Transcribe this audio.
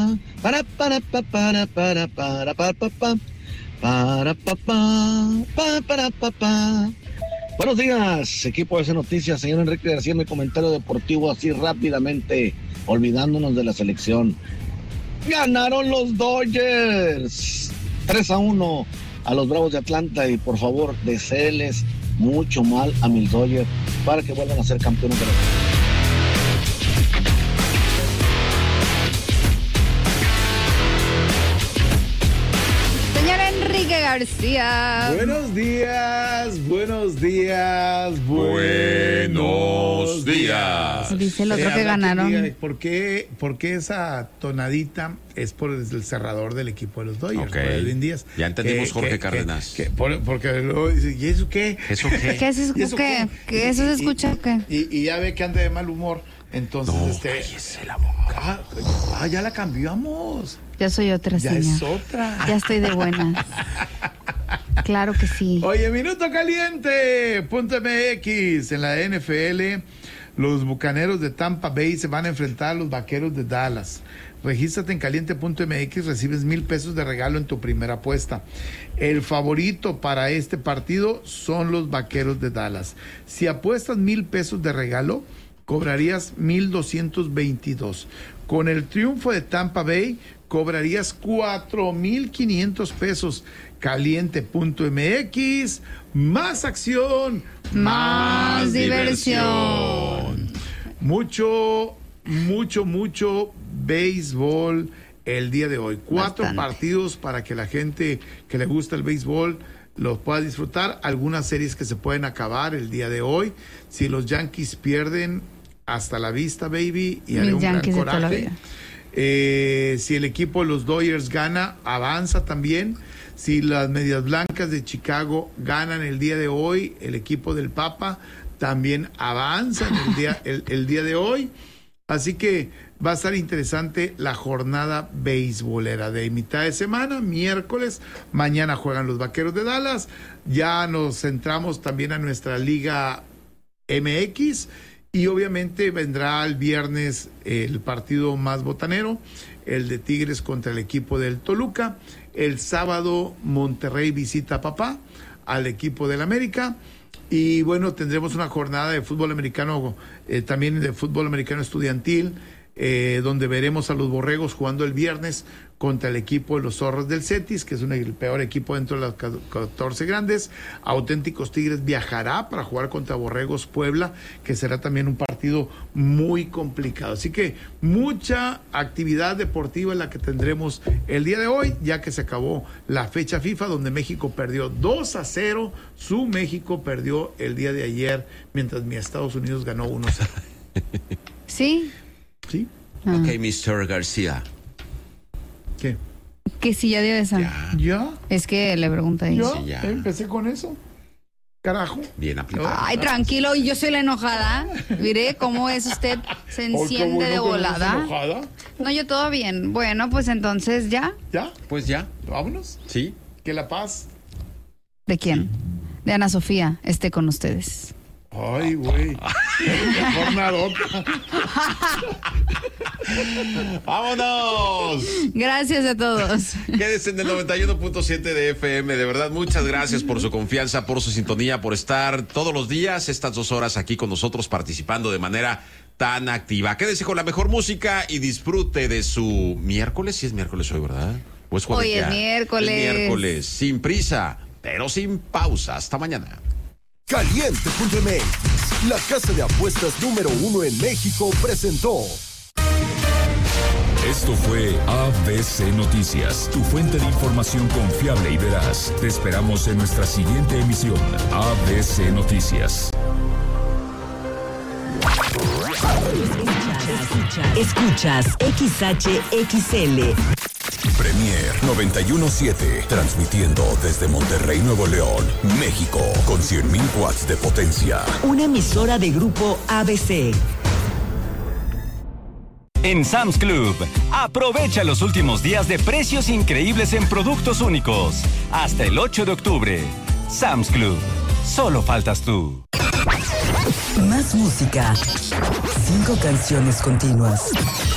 Buenos días, equipo de C Noticias. Señor Enrique García, mi comentario deportivo así rápidamente, olvidándonos de la selección. Ganaron los Dodgers 3-1 a los Bravos de Atlanta y por favor, deséeles mucho mal a mis Dodgers para que vuelvan a ser campeones de la García. Buenos días, buenos días, buenos días. Dice el otro que ganaron. ¿Por qué esa tonadita es por el cerrador del equipo de los Dodgers? Okay. Edwin Díaz. Ya entendimos, Jorge Cárdenas. Porque luego dice, ¿y eso qué? ¿Eso qué? ¿Qué es eso qué? ¿Qué eso se escucha qué? Y ya ve que anda de mal humor. Entonces, cállese la boca. Ya la cambiamos. Ya soy otra, ya señor. Es otra. Ya estoy de buenas. Claro que sí. Oye, minuto caliente. .mx en la NFL. Los Bucaneros de Tampa Bay se van a enfrentar a los Vaqueros de Dallas. Regístrate en caliente.mx, recibes $1,000 de regalo en tu primera apuesta. El favorito para este partido son los Vaqueros de Dallas. Si apuestas $1,000 de regalo, cobrarías 1,222. Con el triunfo de Tampa Bay, cobrarías 4,500 pesos. Caliente.mx, más acción, más diversión. Mucho béisbol el día de hoy. 4 partidos para que la gente que le gusta el béisbol los pueda disfrutar. Algunas series que se pueden acabar el día de hoy. Si los Yankees pierden, hasta la vista, baby, y haré un gran coraje. Si el equipo de los Dodgers gana, avanza también. Si las Medias Blancas de Chicago ganan el día de hoy, el equipo del Papa también avanza el día de hoy. Así que va a estar interesante la jornada beisbolera de mitad de semana, miércoles. Mañana juegan los Vaqueros de Dallas. Ya nos centramos también a nuestra Liga MX. Y obviamente vendrá el viernes el partido más botanero, el de Tigres contra el equipo del Toluca. El sábado Monterrey visita a papá, al equipo del América. Y bueno, tendremos una jornada de fútbol americano, también de fútbol americano estudiantil, donde veremos a los Borregos jugando el viernes contra el equipo de los Zorros del Cetis, que es el peor equipo dentro de las 14 grandes. Auténticos Tigres viajará para jugar contra Borregos Puebla, que será también un partido muy complicado. Así que mucha actividad deportiva en la que tendremos el día de hoy, ya que se acabó la fecha FIFA, donde México perdió 2-0. Su México perdió el día de ayer, mientras mi Estados Unidos ganó 1-0. ¿Sí? Sí. Ok, Mr. García. ¿Qué? Que sí, ya dio esa. ¿Ya? Es que le pregunta ahí. ¿Ya? Sí, ya. Empecé con eso. Carajo. Bien aplicado. Ay, tranquilo, yo soy la enojada. Mire cómo es usted, se enciende de volada. No, yo todo bien. Bueno, pues entonces ya. ¿Ya? Pues ya. Vámonos. Sí. Que la paz. ¿De quién? De Ana Sofía, esté con ustedes. Ay, güey. Jornadota. ¡Vámonos! Gracias a todos. Quédense en el 91.7 de FM. De verdad, muchas gracias por su confianza, por su sintonía, por estar todos los días, estas 2 horas aquí con nosotros, participando de manera tan activa. Quédese con la mejor música y disfrute de su miércoles. Sí es miércoles hoy, ¿verdad? Pues hoy es miércoles. Es miércoles, sin prisa, pero sin pausa. Hasta mañana. Caliente.mx, la casa de apuestas número 1 en México, presentó. Esto fue ABC Noticias, tu fuente de información confiable y veraz. Te esperamos en nuestra siguiente emisión, ABC Noticias. Escuchas XHXL. Premier 91.7, transmitiendo desde Monterrey, Nuevo León, México, con 100,000 watts de potencia. Una emisora de Grupo ABC. En Sam's Club, aprovecha los últimos días de precios increíbles en productos únicos. Hasta el 8 de octubre. Sam's Club. Solo faltas tú. Más música. 5 canciones continuas.